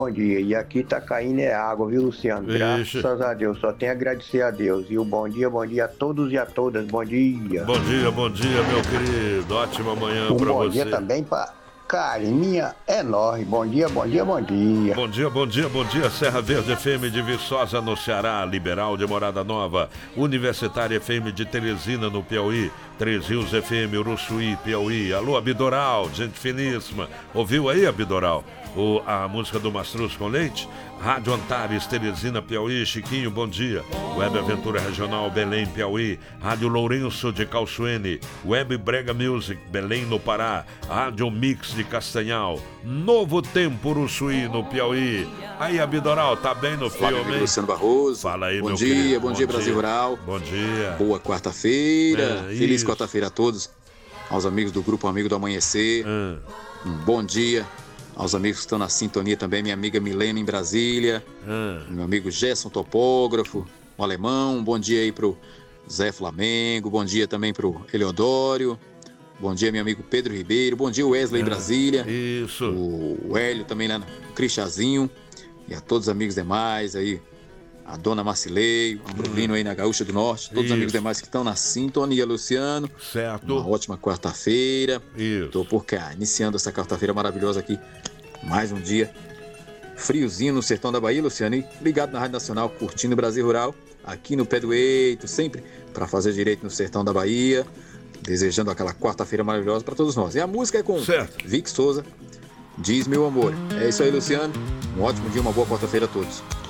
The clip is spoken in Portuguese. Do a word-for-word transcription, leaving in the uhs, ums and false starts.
Bom dia, e aqui tá caindo é água, viu, Luciano? Vixe. Graças a Deus, só tenho a agradecer a Deus. E o bom dia, bom dia a todos e a todas, bom dia. Bom dia, bom dia, meu querido. Ótima manhã Um pra bom você. dia também pra Carminha Enorme. Bom dia, bom dia, bom dia. Bom dia, bom dia, bom dia. Serra Verde F M de Viçosa, no Ceará. Liberal de Morada Nova. Universitária F M de Teresina, no Piauí. Três Rios F M, Uruçuí, Piauí. Alô, Abidoral, gente finíssima. Ouviu aí, Abidoral? O, a música do Mastruz com Leite? Rádio Antares, Teresina, Piauí. Chiquinho, bom dia. Web Aventura Regional, Belém, Piauí. Rádio Lourenço de Calçoene. Web Brega Music, Belém, no Pará. Rádio Mix de Castanhal. Novo Tempo, Uruçuí, no Piauí. Aí, Abidoral, tá bem no Fala, filme, hein? Luciano Barroso. Fala aí, bom meu dia, querido. Bom, bom dia, Brasil Rural. Bom dia. Boa quarta-feira. É, Feliz isso. quarta-feira a todos. Aos amigos do Grupo Amigo do Amanhecer. Hum. Um bom dia. Aos amigos que estão na sintonia também, minha amiga Milena em Brasília. Hum. Meu amigo Gerson Topógrafo, o alemão. Um bom dia aí pro Zé Flamengo. Bom dia também pro Eleodório. Bom dia, meu amigo Pedro Ribeiro. Bom dia, Wesley em Brasília. Isso. O Hélio também lá no Cristazinho. E a todos os amigos demais aí. A dona Marcileio, o Brulino aí na Gaúcha do Norte. Todos Isso. os amigos demais que estão na sintonia, Luciano. Certo. Uma ótima quarta-feira. Isso. Tô por cá, iniciando essa quarta-feira maravilhosa aqui. Mais um dia friozinho no sertão da Bahia, Luciano. E ligado na Rádio Nacional, curtindo o Brasil Rural. Aqui no Pé do Eito, sempre para fazer direito no sertão da Bahia. Desejando aquela quarta-feira maravilhosa para todos nós. E a música é com Certo. Vic Souza. Diz meu amor. É isso aí, Luciano. Um ótimo dia, uma boa quarta-feira a todos.